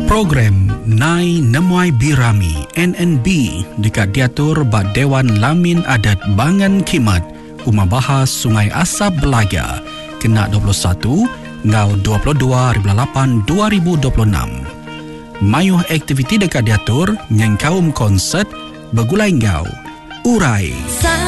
Program Nai Nemuai Birami NNB dekat diatur ba Dewan Lamin Adat Bangan Kimat Umah Bahas Sungai Asap Belaga kena 21 ngau 22/8 2026. Mayuh aktiviti dekat diatur yang kaum konsert begulai ngau urai